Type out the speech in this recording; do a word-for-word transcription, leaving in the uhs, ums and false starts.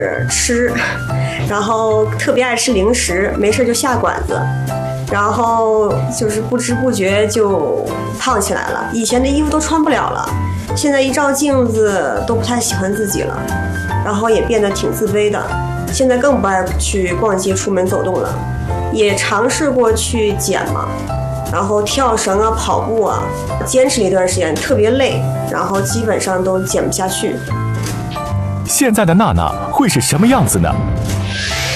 吃，然后特别爱吃零食，没事就下馆子，然后就是不知不觉就胖起来了。以前的衣服都穿不了了，现在一照镜子都不太喜欢自己了，然后也变得挺自卑的。现在更不爱去逛街、出门走动了，也尝试过去减嘛，然后跳绳啊、跑步啊，坚持了一段时间，特别累，然后基本上都减不下去。 现在的娜娜会是什么样子呢？